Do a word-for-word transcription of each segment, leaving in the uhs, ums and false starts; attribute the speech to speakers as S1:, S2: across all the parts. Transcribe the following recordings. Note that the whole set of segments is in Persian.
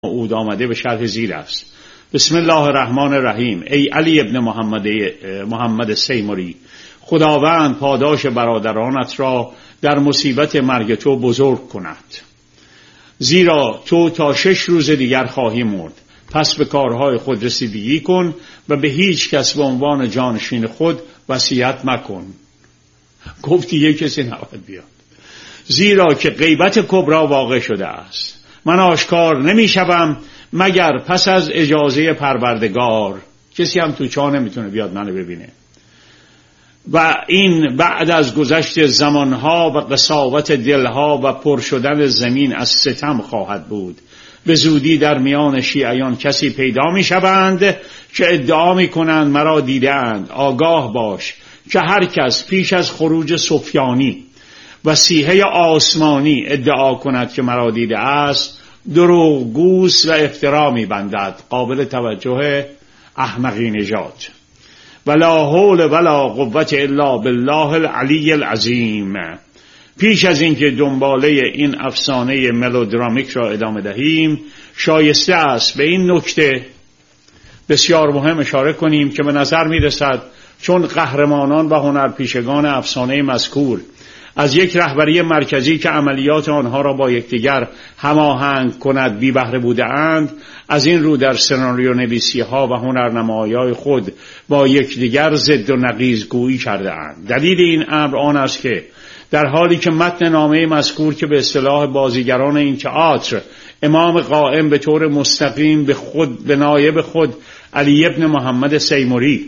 S1: موعود آمده به شرح زیر است. بسم الله الرحمن الرحیم. ای علی ابن محمد محمد سیمری، خداوند پاداش برادرانت را در مصیبت مرگ تو بزرگ کند، زیرا تو تا شش روز دیگر خواهی مرد. پس به کارهای خود رسیدگی کن و به هیچ کس به عنوان جانشین خود وصیت مکن. گفتی یک کسی نباید بیاد، زیرا که غیبت کبرا واقع شده است. من آشکار نمی شوم مگر پس از اجازه پروردگار. کسی هم تو چاه نمیتونه بیاد منو ببینه. و این بعد از گذشت زمانها و قساوت دلها و پر شدن زمین از ستم خواهد بود. به زودی در میان شیعیان کسی پیدا می شوند که ادعا می کنند مرا دیدند. آگاه باش که هر کس پیش از خروج سفیانی و سیحه آسمانی ادعا کند که مرا دیده است، دروغگوست و افترا می بندد. قابل توجه احمقی نژاد. ولا حول ولا قوت الا بالله العلی العظیم. پیش از اینکه دنباله این افسانه ملودرامیک را ادامه دهیم، شایسته است به این نکته بسیار مهم اشاره کنیم که به نظر می رسد چون قهرمانان و هنرپیشگان افسانه مذکور از یک رهبری مرکزی که عملیات آنها را با یکدیگر هماهنگ کند بی بهره بودند، از این رو در سناریو نویسی ها و هنرنمایی‌های خود با یکدیگر ضد و نقیض گویی کرده اند. دلیل این امر آن است که در حالی که متن نامه مذکور که به اصطلاح بازیگران این تئاتر امام قائم به طور مستقیم به خود به نایب خود علی ابن محمد سیمری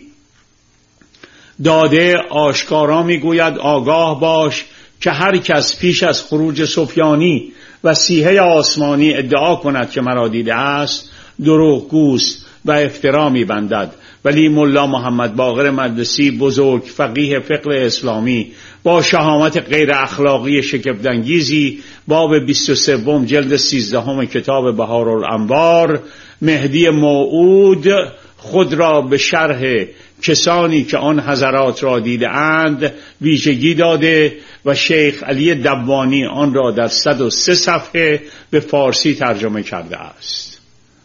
S1: داده، آشکارا میگوید آگاه باش که هر کس پیش از خروج سفیانی و سیحه آسمانی ادعا کند که مرا دیده است، دروغگوست و افترا میبندد. ولی ملا محمد باقر مجلسی، بزرگ فقیه فقه اسلامی، با شهامت غیر اخلاقی شگفت‌انگیزی، باب بیست و سه جلد سیزده کتاب بهارالانوار، مهدی موعود خود را به شرح کسانی که آن حضرات را دیده اند ویژگی داده و شیخ علی دبوانی آن را در صد و سه صفحه به فارسی ترجمه کرده است.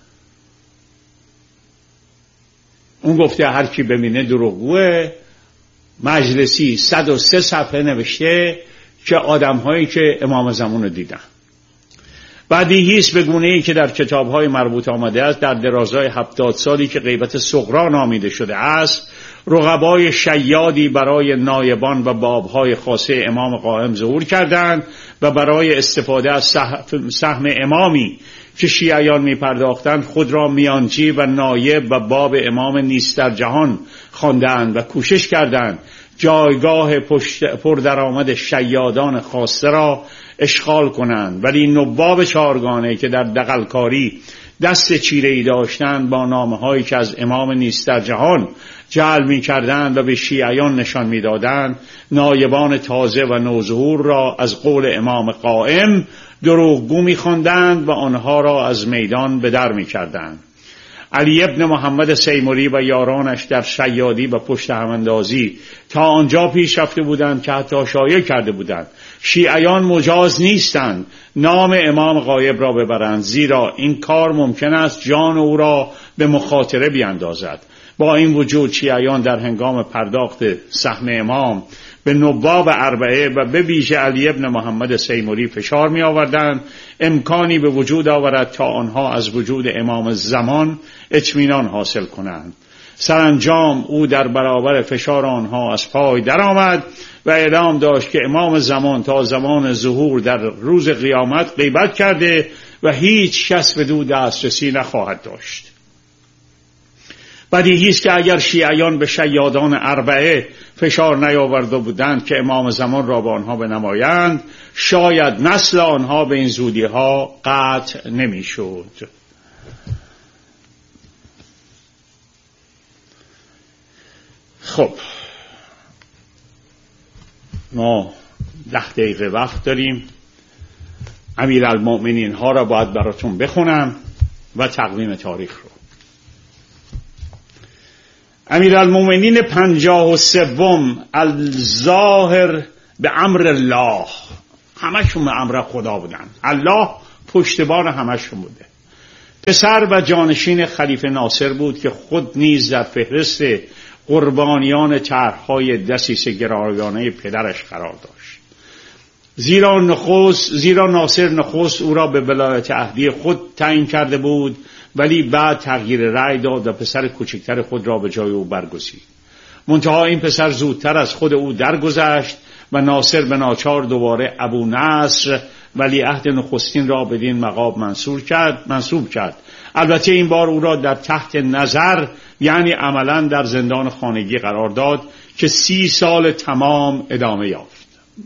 S1: اون گفته هر کی ببینه دروغگوه. مجلسی صد و سه صفحه نوشته که آدم‌هایی که امام زمان رو دیدن. بدیهی است به گونه‌ای که در کتاب‌های مربوط آمده است در درازای هفتاد سالی که غیبت صغرا نامیده شده است، رقبای شیادی برای نایبان و باب‌های خاصه امام قائم ظهور کردند و برای استفاده از سهم امامی که شیعیان می پرداختند خود را میانجی و نایب و باب امام نیست در جهان خواندند و کوشش کردند جایگاه پردرآمد شیادان خاصه را اشغال کنند. ولی نواب چهارگانه که در دغلکاری دست چیره‌ای داشتند با نامه‌هایی که از امام نیست در جهان جعل می‌کردند و به شیعیان نشان می‌دادند، نایبان تازه و نوظهور را از قول امام قائم دروغگو می‌خواندند و آنها را از میدان به در می‌کردند. علی ابن محمد سیمری و یارانش در شیادی و پشت هماندازی تا آنجا پیش رفته بودند که حتی شایع کرده بودند شیعیان مجاز نیستند نام امام غایب را ببرند، زیرا این کار ممکن است جان او را به مخاطره بیاندازد. با این وجود شیعیان در هنگام پرداخت سهم امام به نواب اربعه و به ویژه علی ابن محمد سیمری فشار می آوردند امکانی به وجود آورد تا آنها از وجود امام زمان اطمینان حاصل کنند. سرانجام او در برابر فشار آنها از پای درآمد و اعلام داشت که امام زمان تا زمان ظهور در روز قیامت غیبت کرده و هیچ کس به او دسترسی نخواهد داشت. بدیهی است که اگر شیعیان به شیادان اربعه فشار نیاورده بودند که امام زمان را به آنها بنمایند، شاید نسل آنها به این زودی ها قطع نمی شد. خب ما ده دقیقه وقت داریم. امیرالمؤمنین ها را باید براتون بخونم و تقویم تاریخ رو. امیرالمؤمنین پنجاه و سوم الظاهر به امر الله، همشون به امر خدا بودن. الله پشتبان همشون بوده. پسر و جانشین خلیفه ناصر بود که خود نیز در فهرست قربانیان طرح‌های دسیسه گرایانه پدرش قرار داشت. زیرا نخست زیرا ناصر نخست او را به ولایت عهدی خود تعیین کرده بود، ولی بعد تغییر رأی داد و پسر کوچکتر خود را به جای او برگزید. منتها این پسر زودتر از خود او درگذشت و ناصر به ناچار دوباره ابو نصر ولی عهد نخستین را بدین مقام منصوب کرد منصوب کرد البته این بار او را در تحت نظر، یعنی عملا در زندان خانگی قرار داد که سی سال تمام ادامه یافت.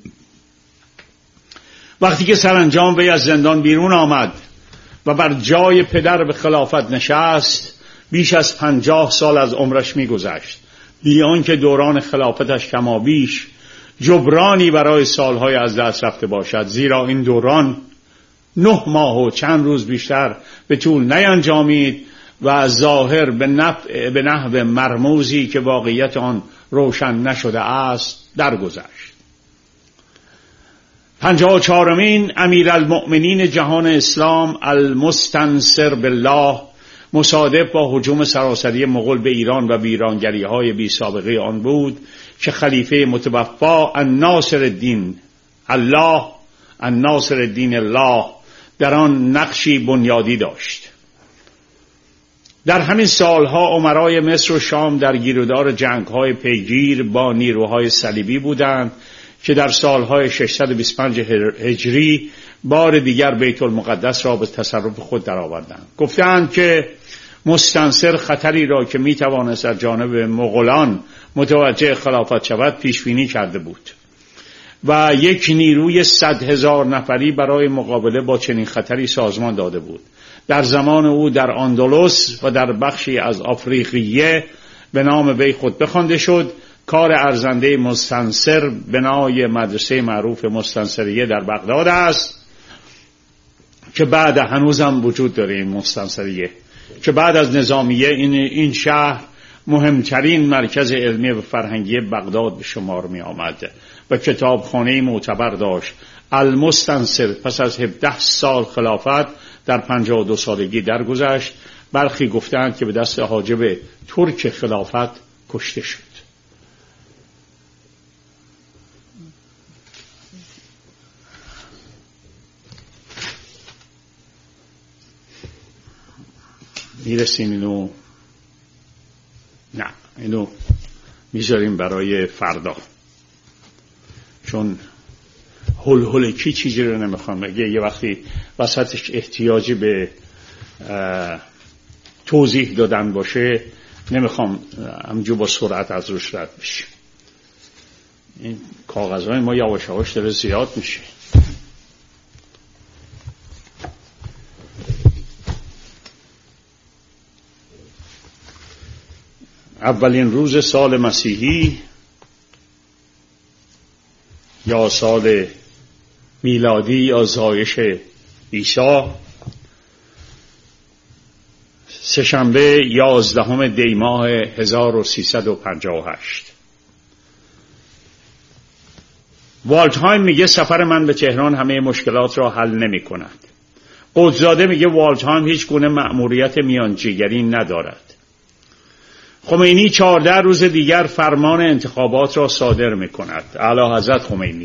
S1: وقتی که سرانجام وی از زندان بیرون آمد و بر جای پدر به خلافت نشست، بیش از پنجاه سال از عمرش می‌گذشت، بی آنکه دوران خلافتش کمابیش جبرانی برای سالهای از دست رفته باشد، زیرا این دوران نه ماه و چند روز بیشتر به طول نینجامید و ظاهر به نفع به نحو مرموزی که واقعیت آن روشن نشده است درگذشت. پنجاه و چهارمین امیرالمؤمنین جهان اسلام المستنصر بالله مصادف با هجوم سراسری مغول به ایران و ویرانگری‌های بی سابقه آن بود که خلیفه متوفا الناصر الدین الله الناصر الدین الله در آن نقشی بنیادی داشت. در همین سالها امرای مصر و شام در گیرودار جنگ‌های پیگیر با نیروهای صلیبی بودند که در سالهای ششصد و بیست و پنج هجری بار دیگر بیت المقدس را به تصرف خود درآوردند. گفتند که مستنصر خطری را که میتوانست از جانب مغولان متوجه خلافت شود پیش بینی کرده بود و یک نیروی صد هزار نفری برای مقابله با چنین خطری سازمان داده بود. در زمان او در اندلس و در بخشی از آفریقیه به نام وی خطبه خوانده شد. کار ارزنده مستنصر بنای مدرسه معروف مستنصریه در بغداد است که بعد هنوزم وجود داره. این مستنصریه که بعد از نظامیه این این شهر مهمترین مرکز علمی و فرهنگی بغداد به شمار می آمد و کتابخانه معتبر داشت. المستنصر پس از هفده سال خلافت در پنجاه و دو سالگی درگذشت. برخی گفتند که به دست حاجب ترک خلافت کشته شد. میرسیم اینو نه اینو میذاریم برای فردا، چون هل هلکی چیزی رو نمیخوام. اگه یه وقتی وسطش احتیاجی به توضیح دادن باشه نمیخوام همجور با سرعت از روش رد بشیم. این کاغذهای ما یواش یواش داره زیاد میشه. اولین روز سال مسیحی یا سال میلادی یا زایش عیسی، سه‌شنبه یازدهم دی ماه هزار و سیصد و پنجاه و هشت. والدهایم میگه سفر من به تهران همه مشکلات را حل نمی کند. قدزاده میگه والدهایم هیچ گونه مأموریت میانجیگری ندارد. خمینی چهارده روز دیگر فرمان انتخابات را صادر می کند. اعلی حضرت خمینی.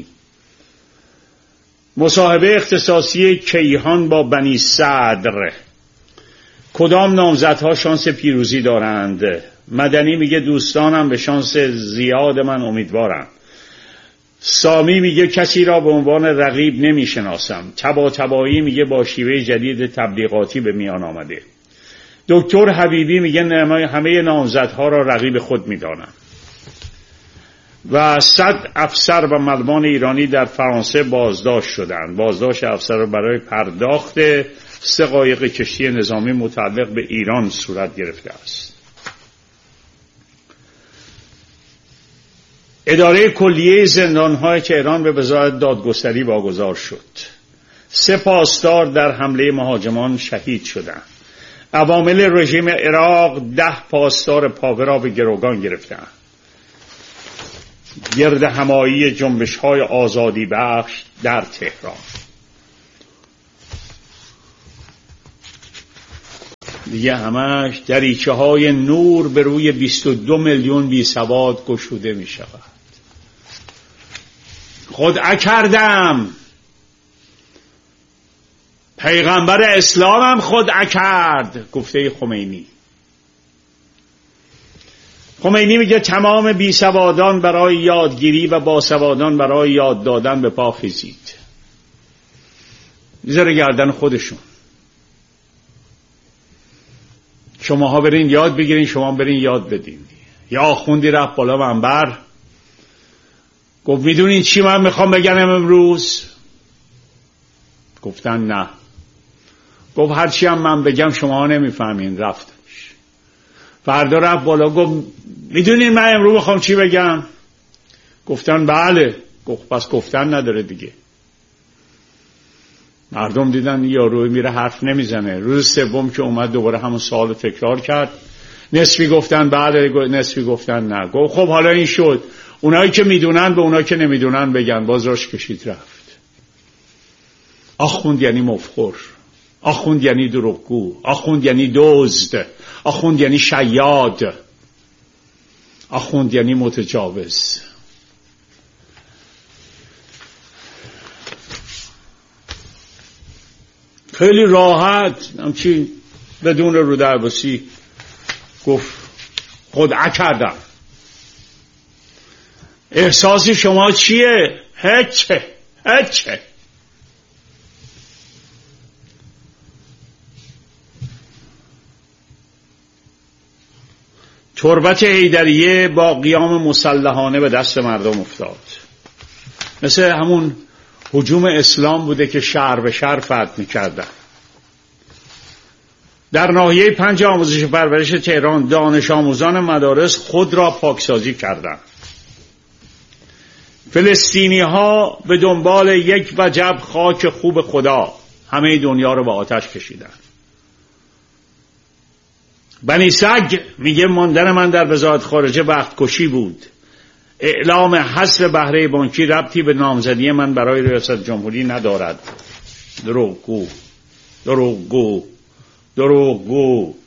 S1: مصاحبه اختصاصی کیهان با بنی صدر. کدام نامزدها شانس پیروزی دارند؟ مدنی میگه دوستانم به شانس زیاد من امیدوارم. سامی میگه کسی را به عنوان رقیب نمیشناسم. تبا تبایی میگه با شیوه جدید تبلیغاتی به میان آمده. دکتر حبیبی میگه همه نامزدها را رقیب خود میدانم. و صد افسر و ملوان ایرانی در فرانسه بازداشت شدند. بازداشت افسر را برای پرداخت سه قایق کشتی نظامی متعلق به ایران صورت گرفته است. اداره کلیه زندان‌های تهران به وزارت دادگستری واگذار شد. سه پاسدار در حمله مهاجمان شهید شدند. عوامل رژیم عراق ده پاسدار پاوه را به گروگان گرفتند. گرد همایی جنبش‌های آزادی بخش در تهران. دیگه همش دریچه های نور به روی بیست و دو میلیون بی سواد گشوده می شود. خدعه کردم، پیغمبر اسلامم خدعه کرد، گفته خمینی. خمینی میگه تمام بی سوادان برای یادگیری و باسوادان برای یاد دادن به پا خیزید. میذاره گردن خودشون. شماها برین یاد بگیرین، شما برین یاد بدین. یا آخوندی رفت بالا منبر گفت میدونین چی من میخوام بگم امروز؟ گفتن نه. گفت هرچی هم من بگم شما نمیفهمین. رفتش. فردا رفت بالا گفت میدونین من امروز میخوام چی بگم؟ گفتن بله. گفت پس گفتن نداره دیگه. مردم دیدن یارو میره حرف نمیزنه. روز سوم که اومد دوباره همون سوال تکرار کرد. نصفی گفتن بله، نصفی گفتن نه. گفت خب حالا این شد، اونایی که میدونن به اونایی که نمیدونن بگن. باز راش کشید رفت. آخوند یعنی مفخر، آخوند یعنی دروغگو، آخوند یعنی دزد، آخوند یعنی شیاد، آخوند یعنی متجاوز. خیلی راحت همچین بدون رو درباسی گفت خدعه کردم. احساس شما چیه؟ هچه هچه. تربت حیدریه با قیام مسلحانه به دست مردم افتاد. مثل همون هجوم اسلام بوده که شهر به شهر فتح می‌کردن. در ناحیه پنج آموزش و پرورش تهران دانش آموزان مدارس خود را پاکسازی کردند. فلسطینی ها به دنبال یک وجب خاک خوب خدا همه دنیا رو به آتش کشیدن. بنی سگ میگه ماندن من در وزارت خارجه وقت کشی بود. اعلام حذف بهره بانکی ربطی به نامزدی من برای ریاست جمهوری ندارد. دروغگو، دروغگو، دروغگو.